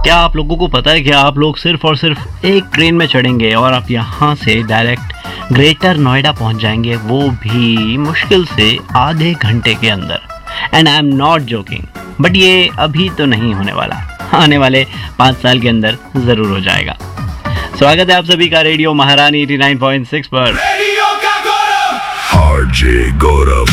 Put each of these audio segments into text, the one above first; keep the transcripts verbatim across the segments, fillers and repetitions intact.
क्या आप लोगों को पता है कि आप लोग सिर्फ और सिर्फ एक ट्रेन में चढ़ेंगे और आप यहाँ से डायरेक्ट ग्रेटर नोएडा पहुँच जाएंगे, वो भी मुश्किल से आधे घंटे के अंदर। And I am not joking, but ये अभी तो नहीं होने वाला, आने वाले पाँच साल के अंदर ज़रूर हो जाएगा। स्वागत है आप सभी का रेडियो महारानी नवासी पॉइंट सिक्स पर। रेडियो का गौरव आरजे गौरव।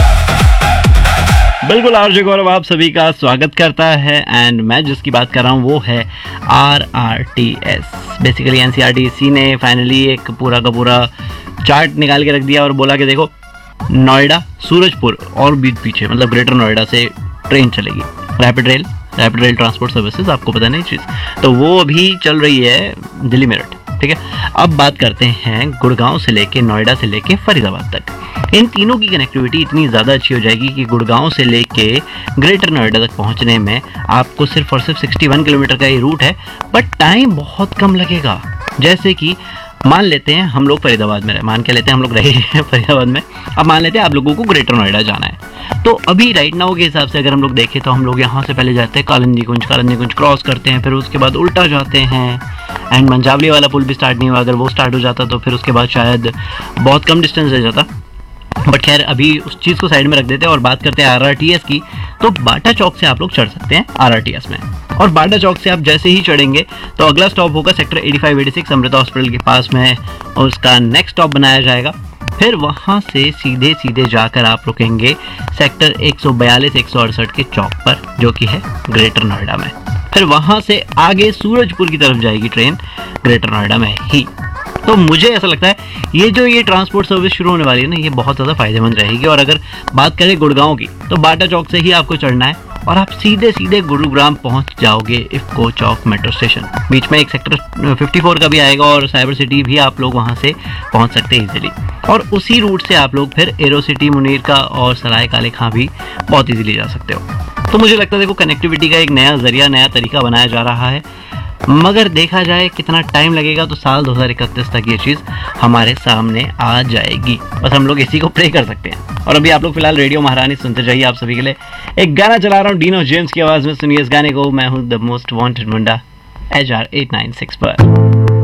बिल्कुल आरजे गौरव आप सभी का स्वागत करता है। एंड मैं जिसकी बात कर रहा हूँ वो है are R T S. Basically N C R T C ने फाइनली एक पूरा का पूरा चार्ट निकाल के रख दिया और बोला कि देखो नोएडा, सूरजपुर और बीच पीछे मतलब ग्रेटर नोएडा से ट्रेन चलेगी, rapid rail rapid rail transport services. आपको पता नहीं चीज़, तो वो अभी चल रही है दिल्ली मेरठ, ठीक है। अब बात करते हैं गुड़गांव से लेके नोएडा से लेके फरीदाबाद तक। इन तीनों की कनेक्टिविटी इतनी ज़्यादा अच्छी हो जाएगी कि गुड़गांव से लेके ग्रेटर नोएडा तक पहुंचने में आपको सिर्फ और सिर्फ इकसठ किलोमीटर का ये रूट है, बट टाइम बहुत कम लगेगा। जैसे कि मान लेते हैं हम लोग फरीदाबाद में रहे, मान के लेते हैं हम लोग रहे हैं फरीदाबाद में, अब मान लेते हैं आप लोगों को ग्रेटर नोएडा जाना है। तो अभी राइट नाउ के हिसाब से अगर हम लोग देखें तो हम लोग यहाँ से पहले जाते हैं कालिंदी कुंज, कालिंदी कुंज क्रॉस करते हैं, फिर उसके बाद उल्टा जाते हैं एंड मंझावली वाला पुल भी स्टार्ट नहीं हुआ। अगर वो स्टार्ट हो जाता तो फिर उसके बाद शायद बहुत कम डिस्टेंस रह जाता, बट खैर अभी उस चीज़ को साइड में रख देते हैं और बात करते हैं आर आर टी एस की। तो बाटा चौक से आप लोग चढ़ सकते हैं आर आर टी एस में, और बाटा चौक से आप जैसे ही चढ़ेंगे तो अगला स्टॉप होगा सेक्टर पचासी छियासी अमृता हॉस्पिटल के पास में, और उसका नेक्स्ट स्टॉप बनाया जाएगा। फिर वहाँ से सीधे सीधे जाकर आप रुकेंगे सेक्टर एक सौ बयालीस एक सौ अड़सठ के चौक पर, जो कि है ग्रेटर नोएडा में। फिर वहाँ से आगे सूरजपुर की तरफ जाएगी ट्रेन ग्रेटर नोएडा में ही। तो मुझे ऐसा लगता है ये जो ये ट्रांसपोर्ट सर्विस शुरू होने वाली है ना, ये बहुत ज़्यादा फायदेमंद रहेगी। और अगर बात करें गुड़गांव की तो बाटा चौक से ही आपको चढ़ना है और आप सीधे सीधे गुरुग्राम पहुंच जाओगे इफ्को चौक मेट्रो स्टेशन। बीच में एक सेक्टर चौवन का भी आएगा और साइबर सिटी भी आप लोग वहां से पहुंच सकते हैं इजीली। और उसी रूट से आप लोग फिर एरो सिटी, मुनीर का और सराय काले खां भी बहुत इजीली जा सकते हो। तो मुझे लगता है देखो कनेक्टिविटी का एक नया जरिया, नया तरीका बनाया जा रहा है। मगर देखा जाए कितना टाइम लगेगा, तो साल दो हज़ार इकतीस तक ये चीज़ हमारे सामने आ जाएगी। बस हम लोग इसी को प्रे कर सकते हैं। और अभी आप लोग फिलहाल रेडियो महारानी सुनते जाइए। आप सभी के लिए एक गाना चला रहा हूँ डीनो जेम्स की आवाज़ में, सुनिए इस गाने को। मैं हूँ the most wanted Munda H R eight nine six पर।